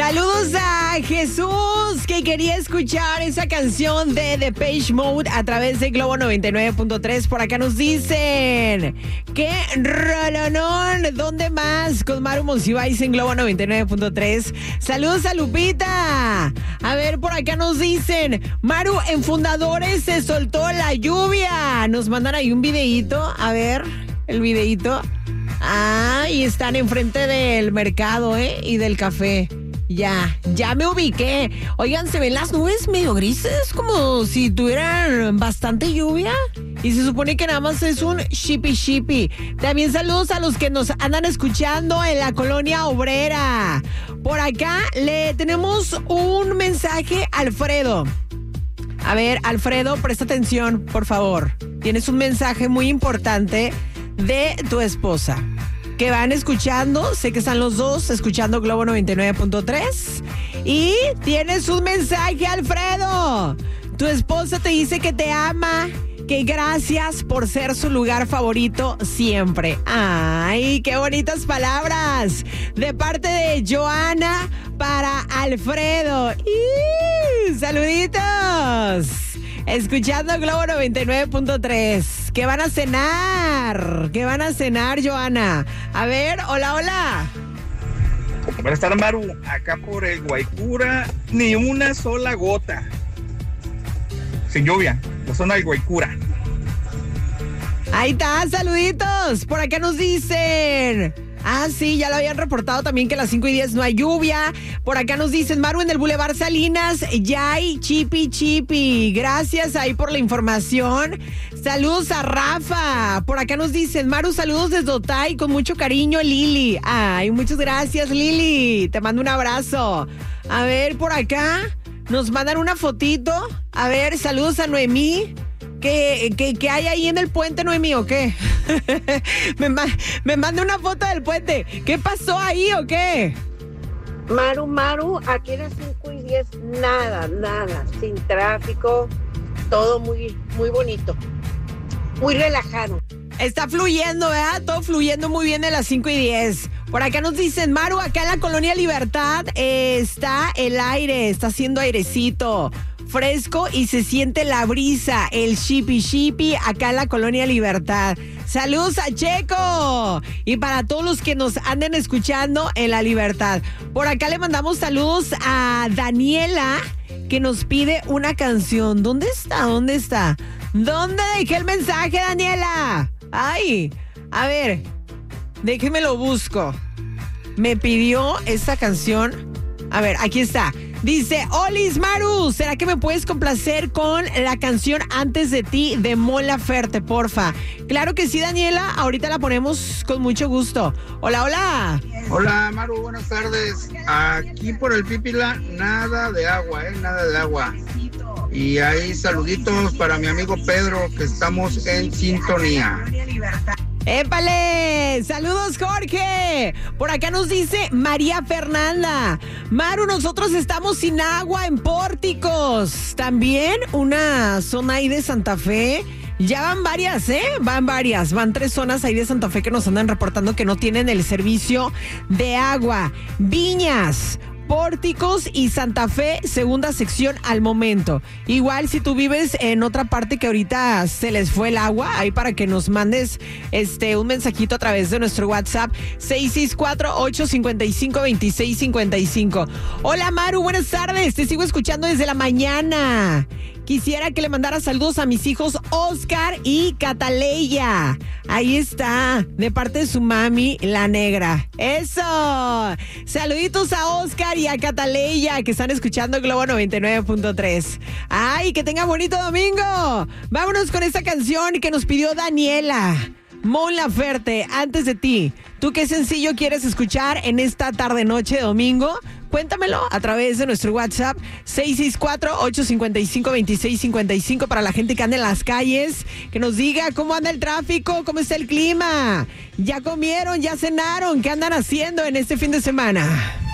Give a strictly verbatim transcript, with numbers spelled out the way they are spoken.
Saludos a Jesús, que quería escuchar esa canción de Depeche Mode a través de Globo noventa y nueve punto tres. Por acá nos dicen, ¡qué rolonón! ¿Dónde más? Con Maru Monsiváis en Globo noventa y nueve punto tres. Saludos a Lupita. A ver, por acá nos dicen, Maru, en Fundadores se soltó la lluvia. Nos mandan ahí un videíto. A ver, el videíto. Ah, y están enfrente del mercado, ¿eh? Y del café. Ya, ya me ubiqué. Oigan, se ven las nubes medio grises, como si tuvieran bastante lluvia. Y se supone que nada más es un shippy shippy. También saludos a los que nos andan escuchando en la colonia obrera. Por acá le tenemos un mensaje a Alfredo. A ver, Alfredo, presta atención, por favor. Tienes un mensaje muy importante de tu esposa, que van escuchando, sé que están los dos escuchando Globo noventa y nueve punto tres. Y tienes un mensaje, Alfredo. Tu esposa te dice que te ama, que gracias por ser su lugar favorito siempre. ¡Ay, qué bonitas palabras! De parte de Joana para Alfredo. ¡Y! ¡Saluditos! Escuchando Globo noventa y nueve punto tres. ¿Qué van a cenar? ¿Qué van a cenar, Joana? A ver, hola, hola. Buenas tardes, Maru. Acá por el Guaycura, ni una sola gota. Sin lluvia, la zona del Guaycura. Ahí está, saluditos. Por acá nos dicen... Ah, sí, ya lo habían reportado también que a las cinco y diez no hay lluvia. Por acá nos dicen, Maru, en el Boulevard Salinas ya hay chipi chipi. Gracias ahí por la información. Saludos a Rafa. Por acá nos dicen, Maru, saludos desde Otay, con mucho cariño, Lili. Ay, muchas gracias, Lili. Te mando un abrazo. A ver, por acá nos mandan una fotito. A ver, saludos a Noemí. ¿Qué, qué, qué hay ahí en el puente, Noemí, o qué? me, ma- me manda una foto del puente. ¿Qué pasó ahí o qué? Maru, Maru, aquí a las cinco y diez, nada, nada, sin tráfico, todo muy, muy bonito, muy relajado. Está fluyendo, ¿verdad? Todo fluyendo muy bien de las cinco y diez. Por acá nos dicen, Maru, acá en la Colonia Libertad eh, está el aire, está haciendo airecito fresco y se siente la brisa, el shippy shippy acá en la Colonia Libertad. Saludos a Checo y para todos los que nos anden escuchando en la Libertad. Por acá le mandamos saludos a Daniela, que nos pide una canción. ¿Dónde está? ¿Dónde está? ¿Dónde dejé el mensaje, Daniela? Ay, a ver, déjeme lo busco. Me pidió esta canción. A ver, aquí está. Dice, Olis Maru, ¿será que me puedes complacer con la canción Antes de ti de Mon Laferte, porfa? Claro que sí, Daniela, ahorita la ponemos con mucho gusto. Hola, hola. Hola, Maru, buenas tardes. Aquí por el Pípila, nada de agua, ¿eh? Nada de agua. Y ahí saluditos para mi amigo Pedro, que estamos en sintonía. ¡Épale! ¡Saludos, Jorge! Por acá nos dice María Fernanda. Maru, nosotros estamos sin agua en Pórticos. También una zona ahí de Santa Fe. Ya van varias, ¿eh? Van varias. Van tres zonas ahí de Santa Fe que nos andan reportando que no tienen el servicio de agua. Viñas, Pórticos y Santa Fe, segunda sección al momento. Igual si tú vives en otra parte que ahorita se les fue el agua, ahí para que nos mandes este un mensajito a través de nuestro WhatsApp seis seis cuatro, ocho cinco cinco, dos seis cinco cinco. Hola, Maru, buenas tardes, te sigo escuchando desde la mañana. Quisiera que le mandara saludos a mis hijos Oscar y Cataleya. Ahí está, de parte de su mami, la negra. ¡Eso! Saluditos a Oscar y a Cataleya, que están escuchando Globo noventa y nueve punto tres. ¡Ay, que tenga bonito domingo! Vámonos con esta canción que nos pidió Daniela. Mon Laferte, Antes de ti. ¿Tú qué sencillo quieres escuchar en esta tarde noche de domingo? Cuéntamelo a través de nuestro WhatsApp seis seis cuatro, ocho cinco cinco, dos seis cinco cinco para la gente que anda en las calles, que nos diga cómo anda el tráfico, cómo está el clima. ¿Ya comieron? ¿Ya cenaron? ¿Qué andan haciendo en este fin de semana?